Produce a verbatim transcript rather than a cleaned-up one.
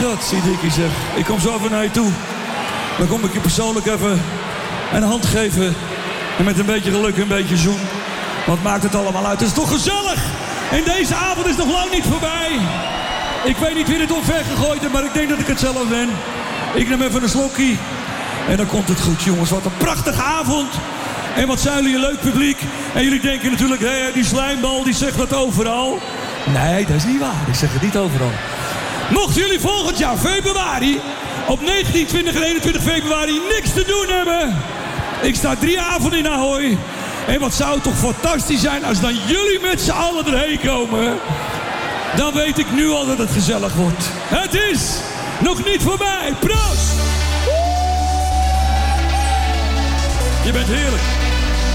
God, zie Dikkie zeg. Ik kom zo even naar je toe. Dan kom ik je persoonlijk even een hand geven. En met een beetje geluk een beetje zoen. Wat maakt het allemaal uit? Het is toch gezellig? En deze avond is nog lang niet voorbij. Ik weet niet wie dit omver gegooid heeft, maar ik denk dat ik het zelf ben. Ik neem even een slokje. En dan komt het goed, jongens. Wat een prachtige avond. En wat zijn jullie een leuk publiek. En jullie denken natuurlijk, hé, die slijmbal die zegt dat overal. Nee, dat is niet waar. Ik zeg het niet overal. Mochten jullie volgend jaar februari, op negentien, twintig en eenentwintig februari niks te doen hebben. Ik sta drie avonden in Ahoy. En wat zou het toch fantastisch zijn als dan jullie met z'n allen erheen komen. Dan weet ik nu al dat het gezellig wordt. Het is nog niet voorbij. Proost! Je bent heerlijk.